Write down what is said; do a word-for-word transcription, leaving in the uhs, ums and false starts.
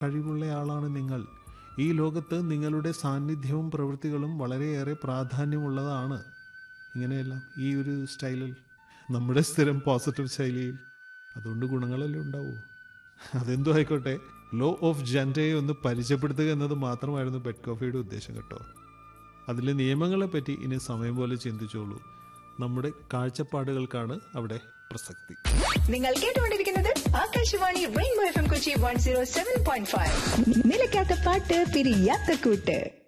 കഴിവുള്ളയാളാണ് നിങ്ങൾ. ഈ ലോകത്ത് നിങ്ങളുടെ സാന്നിധ്യവും പ്രവൃത്തികളും വളരെയേറെ പ്രാധാന്യമുള്ളതാണ്. ഇങ്ങനെയെല്ലാം ഈ ഒരു സ്റ്റൈലിൽ, നമ്മുടെ സ്ഥിരം പോസിറ്റീവ് ശൈലിയിൽ. അതുകൊണ്ട് ഗുണങ്ങളെല്ലാം ഉണ്ടാവൂ. അതെന്തോ ആയിക്കോട്ടെ, ലോ ഓഫ് ജെൻഡയെ ഒന്ന് പരിചയപ്പെടുത്തുക എന്നത് മാത്രമായിരുന്നു ബെഡ് കോഫിയുടെ ഉദ്ദേശം കേട്ടോ. അതിലെ നിയമങ്ങളെപ്പറ്റി ഇനി സമയം പോലെ ചിന്തിച്ചോളൂ. നമ്മുടെ കാഴ്ചപ്പാടുകൾക്കാണ് അവിടെ പ്രസക്തി. നിങ്ങൾ കേട്ടുകൊണ്ടിരിക്കുന്നത് Akashvani rainbow F M Kochi one zero seven point five. നിലയ്ക്കാത്ത പാട്ട്, പിരിയാത്ത കൂട്ട്.